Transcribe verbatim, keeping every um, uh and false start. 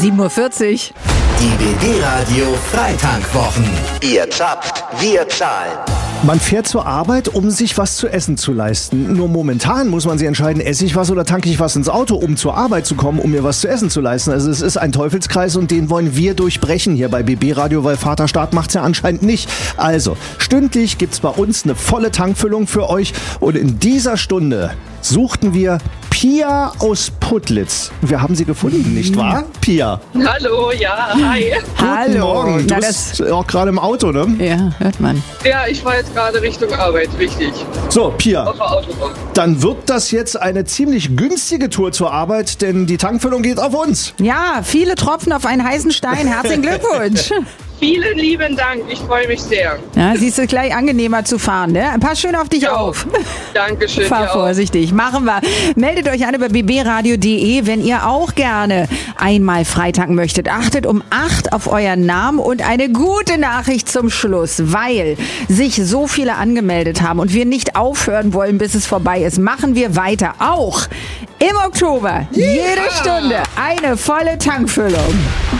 sieben Uhr vierzig. Die B B-Radio Freitankwwochen. Ihr zapft, wir zahlen. Man fährt zur Arbeit, um sich was zu essen zu leisten. Nur momentan muss man sich entscheiden, esse ich was oder tanke ich was ins Auto, um zur Arbeit zu kommen, um mir was zu essen zu leisten. Also es ist ein Teufelskreis und den wollen wir durchbrechen hier bei B B-Radio, weil Vaterstaat macht's ja anscheinend nicht. Also, stündlich gibt's bei uns eine volle Tankfüllung für euch und in dieser Stunde suchten wir Pia aus Putlitz. Wir haben sie gefunden, nicht wahr, Pia? Hallo, ja, hi. Guten Hallo. Morgen. Du Na, bist auch gerade im Auto, ne? Ja, hört man. Ja, ich fahre jetzt gerade Richtung Arbeit, richtig. So, Pia, Auf der Autobahn. dann wird das jetzt eine ziemlich günstige Tour zur Arbeit, denn die Tankfüllung geht auf uns. Ja, viele Tropfen auf einen heißen Stein. Herzlichen Glückwunsch. Vielen lieben Dank, ich freue mich sehr. Ja, siehst du, gleich angenehmer zu fahren, ne? Pass schön auf dich Ja. auf. Dankeschön. Fahr dir auch. vorsichtig. Machen wir. Meldet euch an über b b radio punkt d e, wenn ihr auch gerne einmal freitanken möchtet. Achtet um acht auf euren Namen und eine gute Nachricht zum Schluss, weil sich so viele angemeldet haben und wir nicht aufhören wollen, bis es vorbei ist. Machen wir weiter. Auch im Oktober. Jede Stunde eine volle Tankfüllung.